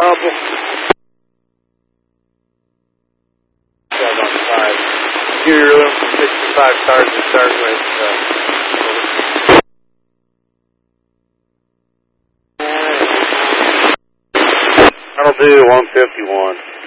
Double. 12 on 5. Give your room for 65 cars to start with. That'll do 151.